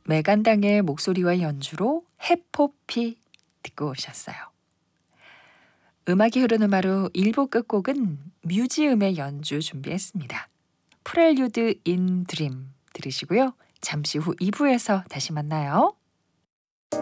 메간당의 목소리와 연주로 해포피 듣고 오셨어요. 음악이 흐르는 하루 1부 끝곡은 뮤지음의 연주 준비했습니다. 프렐류드 인 드림 들으시고요. 잠시 후 2부에서 다시 만나요.